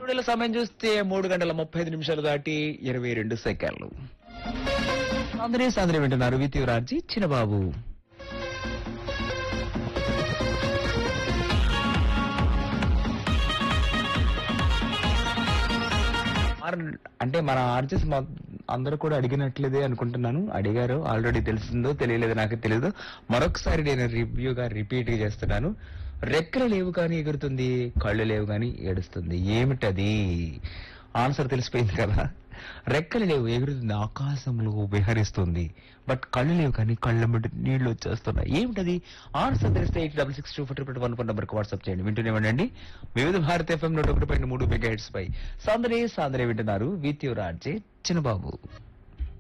స్టూడియోలో సమయం చూస్తే 3 గంటల 35 నిమిషాలు దాటి 22 సెకండ్లు. అందరూ సాదరి వింటున్నారు విత్ యువరాజీ చిన్నబాబు. అంటే మన ఆర్జెస్ అందరూ కూడా అడిగినట్లేదే అనుకుంటున్నాను. అడిగారు, ఆల్రెడీ తెలిసిందో తెలియలేదు నాకు తెలియదు. మరొకసారి నేను రిపీట్ గా చేస్తున్నాను. రెక్కలు లేవు కానీ ఎగురుతుంది, కళ్ళు లేవు కానీ ఏడుస్తుంది. ఏమిటది? ఆన్సర్ తెలిసిపోయింది కదా. రెక్కలు లేవు, ఎగురుతుంది, ఆకాశంలో విహరిస్తుంది. బట్ కళ్ళు లేవు కానీ కళ్ళ మీద నీళ్లు వచ్చేస్తున్నాయి. ఏమిటది? ఆన్సర్ తెలిస్తే 866241 నెంబర్కి వాట్సాప్ చేయండి. వింటూనే ఉండండి వివిధ భారత FM 101.3 మెగాహెర్ట్జ్ పై సాందరే వింటున్నారు విత్ యువరాజే చిన్నబాబు.